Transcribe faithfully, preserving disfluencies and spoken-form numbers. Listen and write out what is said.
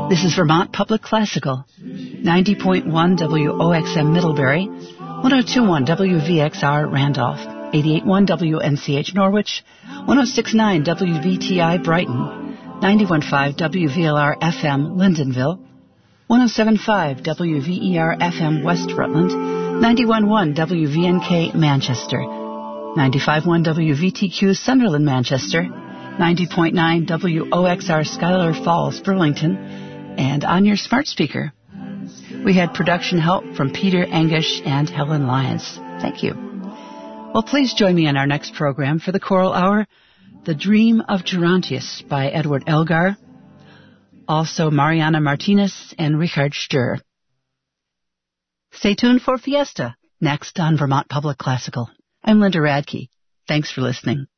This is Vermont Public Classical, ninety point one W O X M Middlebury, one oh two point one W V X R Randolph, eighty-eight point one W N C H Norwich, one oh six point nine W V T I Brighton, ninety-one point five W V L R F M Lyndonville, one oh seven point five W V E R F M West Rutland, ninety-one point one W V N K Manchester, ninety-five point one W V T Q Sunderland Manchester, ninety point nine W O X R Schuyler Falls Burlington, and on your smart speaker. We had production help from Peter Angish and Helen Lyons. Thank you. Well, please join me in our next program for the Choral Hour, The Dream of Gerontius by Edward Elgar, also Mariana Martinez and Richard Sturr. Stay tuned for Fiesta, next on Vermont Public Classical. I'm Linda Radke. Thanks for listening.